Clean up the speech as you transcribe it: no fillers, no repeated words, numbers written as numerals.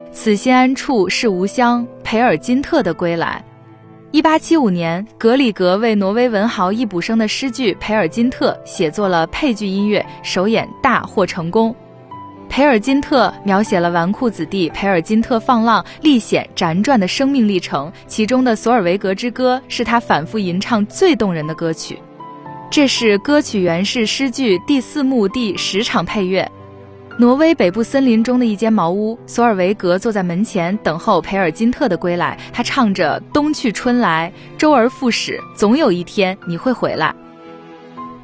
此心安处是吾乡，培尔金特的归来。1875年，格里格为挪威文豪易卜生的诗句《培尔金特》写作了配剧音乐，首演大获成功。培尔金特描写了纨绔子弟培尔金特放浪历险辗转的生命历程，其中的《索尔维格之歌》是他反复吟唱最动人的歌曲。这是歌曲原是诗句第4幕第10场配乐。挪威北部森林中的一间茅屋，索尔维格坐在门前等候培尔金特的归来，他唱着冬去春来，周而复始，总有一天你会回来。